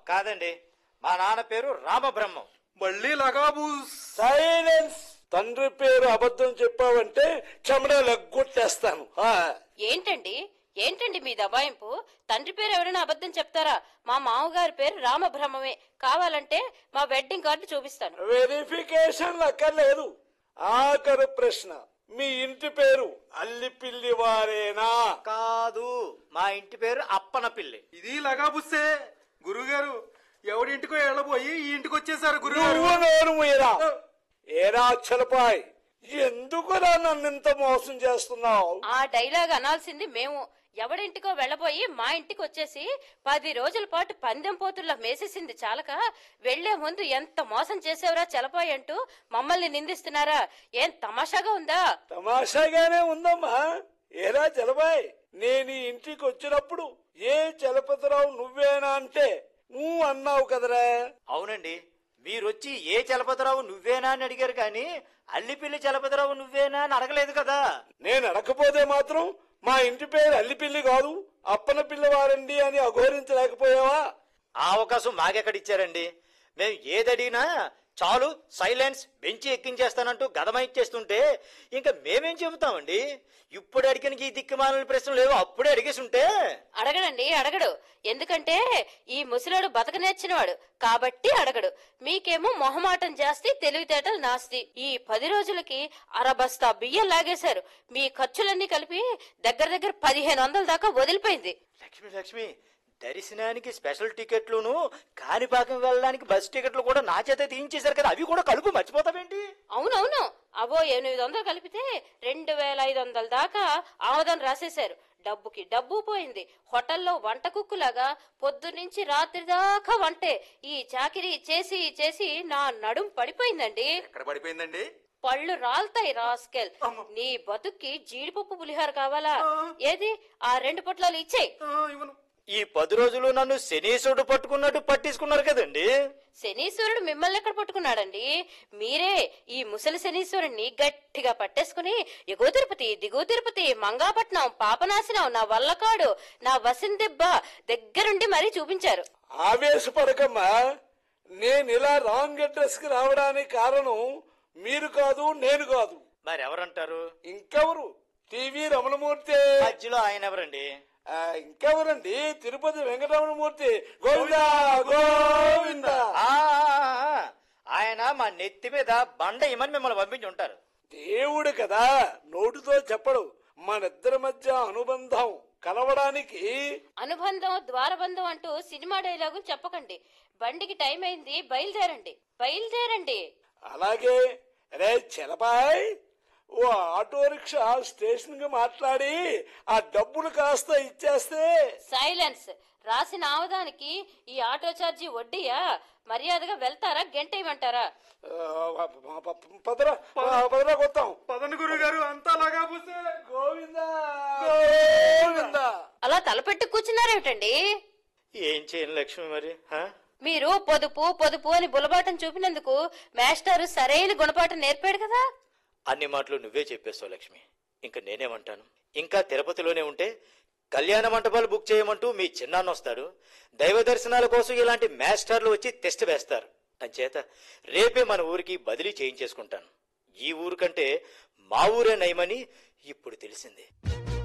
కాదండి, మా నాన్న పేరు రామబ్రహ్మం. మళ్ళీ లగాబు. సైలెన్స్. తండ్రి పేరు అబద్ధం చెప్పావంటే చెమడ లెగ్గొట్టేస్తాను. ఏంటండి మీ దబాయింపు? తండ్రి పేరు ఎవరైనా అబద్ధం చెప్తారా? మా మామగారి పేరు రామబ్రహ్మమే. కావాలంటే మా వెడ్డింగ్ కార్డు చూపిస్తాను. వెరిఫికేషన్ అక్కర్లేదు. ఆఖరు ప్రశ్న, మీ ఇంటి పేరు అల్లిపిల్లి వారేనా? కాదు, మా ఇంటి పేరు అప్పన పిల్లి. ఇది లగాబుస్సే. గురుగారు ఎవడింటికో వెళ్ళబోయి ఈ ఇంటికి వచ్చేసారు గురుగారు. నువ్వు నోరు మూయరా. ఏరా చలపాయ్, ఎందుకురా నన్ను ఇంత మోసం చేస్తున్నావు? ఆ డైలాగ్ అనాల్సింది మేము. ఎవడింటికో వెళ్ళబోయి మా ఇంటికి వచ్చేసి 10 రోజుల పాటు పందెం పోతుల్లో మేసేసింది చాలక వెళ్లే ముందు ఎంత మోసం చేసేవరా చలపాయి అంటూ మమ్మల్ని నిందిస్తున్నారా? ఏం తమాషాగా ఉందా? తమాషాగానే ఉందమ్మా. ఏరా చలపాయ్, నేను ఈ ఇంటికి వచ్చినప్పుడు ఏ చలపతిరావు నువ్వేనా అంటే నువ్వు అన్నావు కదరా? అవునండి, మీరొచ్చి ఏ చలపతిరావు నువ్వేనా అని అడిగారు కానీ అల్లిపిల్లి చలపతిరావు నువ్వేనా అని అడగలేదు కదా. నేను అడగకపోతే మాత్రం మా ఇంటి పేరు అల్లిపిల్లి కాదు అప్పన పిల్లవారండి అని అఘోరించలేకపోయావా? ఆ అవకాశం మాకెక్కడిచ్చారండి? మేము ఏదడిగినా చాలు సైలెన్స్, బెంచి ఎక్కించేస్తానంటూ గదమైచ్చేస్తుంటే ఇంకా మేమేం చెబుతామండి? ఇప్పుడు అడిగిన ఈ దిక్కుమాలిన ప్రశ్నలు లేవో అప్పుడే అడిగేసి ఉంటే. అడగడు. ఎందుకంటే ఈ ముసలాడు బతక నేర్చినవాడు కాబట్టి అడగడు. మీకేమో మొహమాటం జాస్తి, తెలివితేటలు నాస్తి. ఈ 10 రోజులకి అరబస్తా బియ్యం లాగేశారు. మీ ఖర్చులన్నీ కలిపి దగ్గర 1500 దాకా వదిలిపోయింది. లక్ష్మి, దర్శనానికి స్పెషల్ టికెట్లును కాణిపాకం వెళ్ళడానికి బస్ టికెట్లు కూడా నా చేత తీయించేశారు కదా, అవి కూడా కలుపు మర్చిపోతావేంటి? అవునవును, అవో 800 కలిపితే 2500 దాకా ఆమోదం రాసేశారు. డబ్బుకి డబ్బు పోయింది. హోటల్లో వంట కుక్కులాగా పొద్దునుంచి రాత్రి దాకా వంటే. ఈ చాకిరీ చేసి చేసి నా నడుం పడిపోయిందండి. ఎక్కడ పడిపోయిందండి? పళ్ళు రాల్తాయి రాస్కెల్. నీ బతుక్కి జీడిపప్పు పులిహార కావాలా? ఏది ఆ 2 పొట్లాలు ఇచ్చేయి. ఈ 10 రోజులు నన్ను శనీశ్వరుడు పట్టుకున్నట్టు పట్టించుకున్నారు కదండి. శనీశ్వరుడు మిమ్మల్ని ఎక్కడ పట్టుకున్నాడండి? మీరే ఈ ముసలి శనీశ్వరుణ్ణి గట్టిగా పట్టేసుకుని ఎగువ తిరుపతి, దిగువ తిరుపతి, మంగాపట్నం, పాపనాశనం, నా వల్లకాడు, నా వసిందెబ్బ దగ్గరుండి మరీ చూపించారు. ఆవేశపడకమ్మా. నేను ఇలా రాంగ్ అడ్రస్ కి రావడానికి కారణం మీరు కాదు, నేను కాదు. మరెవరంటారు? ఇంకెవరు? టీవీ రమణమూర్తి. మధ్యలో ఆయన ఎవరండి? ఇంకెవరండి? తిరుపతి వెంకటరమణమూర్తి. గోవిందా గోవిందా. ఆయన మా నెత్తి మీద బండ ఇమని మిమ్మల్ని పంపించి ఉంటారు. దేవుడు కదా, నోటితో చెప్పడు. మనిద్దరి మధ్య అనుబంధం కలవడానికి. అనుబంధం ద్వారబంధం అంటూ సినిమా డైలాగులు చెప్పకండి. బండికి టైం అయింది, బయలుదేరండి. అలాగే. రే చలపాయ్, ఓ ఆటో రిక్షా స్టేషన్ కి మాట్లాడి ఆ డబ్బులు కాస్త ఇచ్చేస్తే. సైలెన్స్. రాసిన ఆమదానికి ఈ ఆటో ఛార్జీ వడ్డీయా? మర్యాదగా వెళ్తారా, గంటేయమంటారా? పదరా కొత్తాం. పదండి గురుగారు, అంతా లగాబుస్సే. గోవిందా గోవిందా. అలా తలపెట్టి కూర్చున్నారేమిటండి? ఏం చేయను లక్ష్మి మరి. మీరు పొదుపు అని బులబాటం చూపినందుకు మాస్టారు సరైన గుణపాఠం నేర్పాడు కదా. అన్ని మాటలు నువ్వే చెప్పేస్తావు లక్ష్మి. ఇంకా నేనేమంటాను? ఇంకా తిరుపతిలోనే ఉంటే కళ్యాణ మంటపాలు బుక్ చేయమంటూ మీ చిన్నాన్న వస్తాడు. దైవ దర్శనాల కోసం ఇలాంటి మాస్టర్లు వచ్చి టెస్ట్ వేస్తారు. అంచేత రేపే మన ఊరికి బదిలీ చేయించేసుకుంటాను. ఈ ఊరు కంటే మా ఊరే నయమని ఇప్పుడు తెలిసింది.